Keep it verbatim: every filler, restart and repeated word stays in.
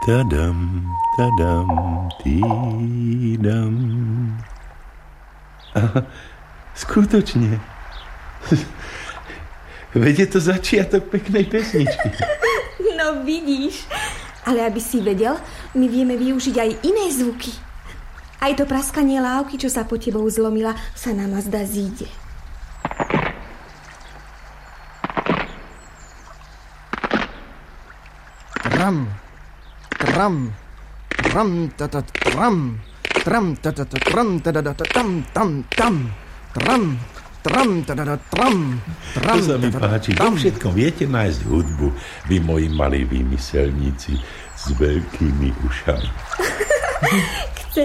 Tadam, tadam, týdam. Aha, skutočne. Veď je to začiatok peknej pesničky. No vidíš, ale aby si vedel, my vieme využiť aj iné zvuky. Aj to praskanie lávky, čo sa pod tebou zlomila, sa nám azda zíde. Tram, tram, tram, tata, tram, tram, tata, tram, tata, tam, tam, tam, tram, tram, tata, tram, tram. To sa mi páči. Vo všetkom viete nájsť hudbu, vy moji malí výmyselníci s veľkými ušami.